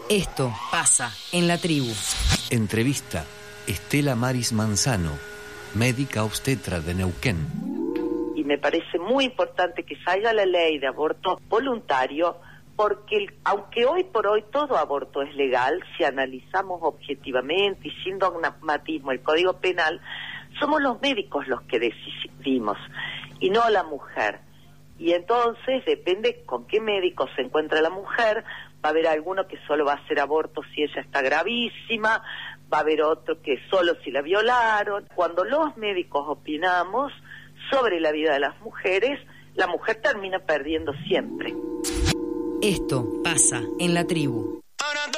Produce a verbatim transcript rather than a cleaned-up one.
Esto pasa en la tribu. Entrevista Estela Maris Manzano, médica obstetra de Neuquén. Y me parece muy importante que salga la ley de aborto voluntario, porque el, aunque hoy por hoy todo aborto es legal, si analizamos objetivamente y sin dogmatismo el Código Penal, somos los médicos los que decidimos y no la mujer. Y entonces depende con qué médico se encuentra la mujer. Va a haber alguno que solo va a hacer aborto si ella está gravísima, va a haber otro que solo si la violaron. Cuando los médicos opinamos sobre la vida de las mujeres, la mujer termina perdiendo siempre. Esto pasa en la tribu.